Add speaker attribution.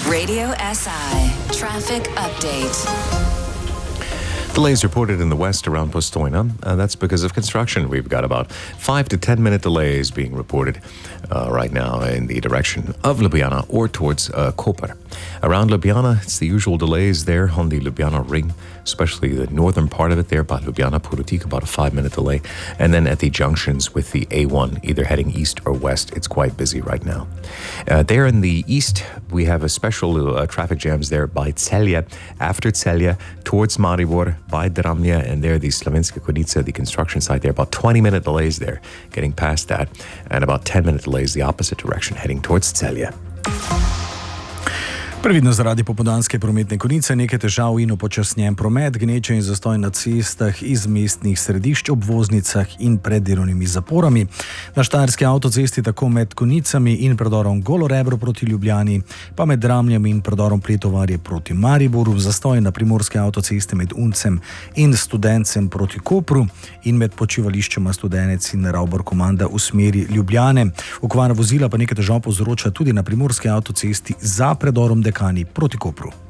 Speaker 1: Radio SI Traffic Update.
Speaker 2: Delays reported in the west around Postojna. That's because of construction. We've got about 5 to 10 minute delays being reported right now in the direction of Ljubljana or towards Koper. Around Ljubljana, it's the usual delays there on the Ljubljana ring, especially the northern part of it there by Ljubljana Purotik, about a 5-minute delay. And then at the junctions with the A1, either heading east or west, it's quite busy right now. There in the east, we have a special traffic jams there by Celje, after Celje, towards Maribor, by Dramlje, and there the Slovenska Konjica, the construction site there, about 20-minute delays there, getting past that, and about 10-minute delays the opposite direction, heading towards Celje.
Speaker 3: Previdno zaradi popoldanske prometne konice, nekaj težav in upočasnjen promet, gneče in zastoj na cestah iz mestnih središč, obvoznicah in pred delovnimi zaporami. Na Štajerski avtocesti tako med Konicami in predorom Golo Rebro proti Ljubljani, pa med Dramljem in predorom Pletovarje proti Mariboru, zastoj na Primorski avtocesti med Uncem in Studencem proti Kopru in med počivališčema Studenec in Ravbor Komanda v smeri Ljubljane. Okvara vozila pa nekaj težav povzroča tudi na Primorski avtocesti za predorom Dekani proti Kopru.